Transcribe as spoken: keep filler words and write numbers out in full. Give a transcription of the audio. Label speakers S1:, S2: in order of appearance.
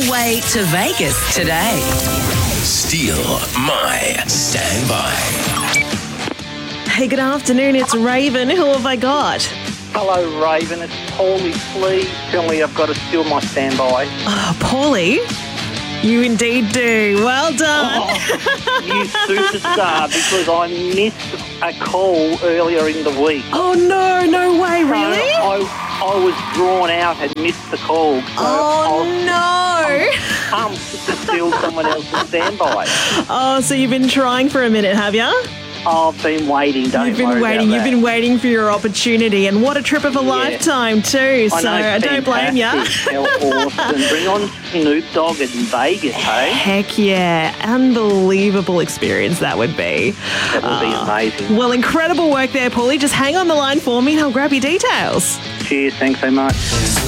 S1: way to Vegas today.
S2: Steal My Standby.
S3: Hey, good afternoon. It's Raven. Who have I got?
S4: Hello, Raven. It's Paulie. Please tell me I've got to steal my standby.
S3: Oh, Paulie. You indeed do. Well done.
S4: Oh, you superstar, because I missed a call earlier in the week.
S3: Oh, no. No way. Really?
S4: So I, I was drawn out and missed the call. So
S3: Oh, no.
S4: I'm pumped to steal someone else's standby.
S3: Oh, so you've been trying for a minute, have you?
S4: I've been waiting, don't
S3: You've been
S4: worry
S3: waiting.
S4: about
S3: You've
S4: that.
S3: been waiting for your opportunity, and what a trip of a
S4: Yeah.
S3: lifetime too.
S4: I
S3: So
S4: know,
S3: I don't blame you.
S4: fantastic. How awesome. Bring on Snoop Dogg in Vegas, hey?
S3: Heck yeah. Unbelievable experience that would be.
S4: That would be
S3: Uh,
S4: amazing.
S3: Well, incredible work there, Paulie. Just hang on the line for me and I'll grab your details.
S4: Cheers, thanks so much.